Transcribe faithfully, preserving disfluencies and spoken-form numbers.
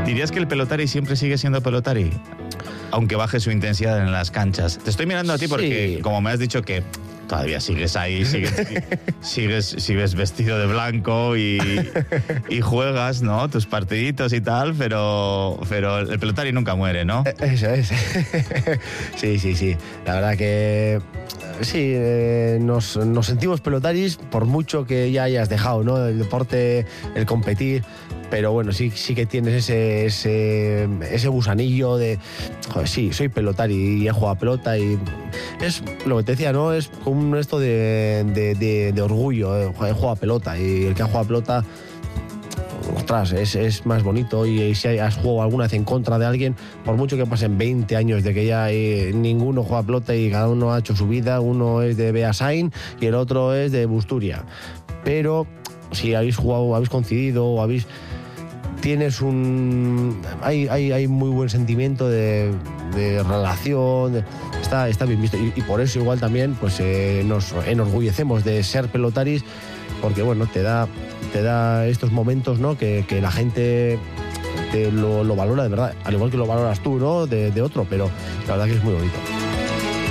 ¿Dirías que el pelotari siempre sigue siendo pelotari? Aunque baje su intensidad en las canchas. Te estoy mirando a ti porque, sí, como me has dicho que todavía sigues ahí, sigues, sigues, sigues vestido de blanco y, y juegas, ¿no? Tus partiditos y tal, pero, pero el pelotari nunca muere, ¿no? Eso es. Sí, sí, sí. La verdad que sí, eh, nos, nos sentimos pelotaris por mucho que ya hayas dejado, ¿no? El deporte, el competir. Pero bueno, sí, sí que tienes ese, ese, ese gusanillo de, joder, sí, soy pelotari y he jugado a pelota y es lo que te decía, ¿no? Es como esto de, de, de, de orgullo, eh, he jugado a pelota y el que ha jugado a pelota, ostras, es, es más bonito y, y si has jugado alguna vez en contra de alguien, por mucho que pasen veinte años de que ya eh, ninguno juega a pelota y cada uno ha hecho su vida, uno es de Beasain y el otro es de Busturia, pero si habéis jugado, habéis coincidido o habéis... tienes un... Hay, hay, hay muy buen sentimiento de, de relación, de, está, está bien visto. Y, y por eso igual también pues eh, nos enorgullecemos de ser pelotaris, porque bueno, te da, te da estos momentos, ¿no? que, que la gente te lo, lo valora de verdad, al igual que lo valoras tú, ¿no? de, de otro, pero la verdad que es muy bonito.